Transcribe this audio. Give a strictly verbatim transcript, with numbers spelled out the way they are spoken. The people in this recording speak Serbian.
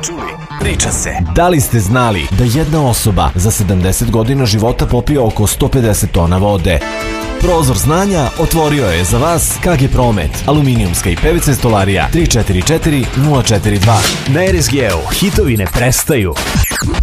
čuli, priča se. Da li ste znali da jedna osoba za sedamdeset godina života popije oko sto pedeset tona vode? Prozor znanja otvorio je za vas K G Promet, aluminijumska i P V C stolarija tri četiri četiri nula četiri dva. Na R S G-u hitovi ne prestaju.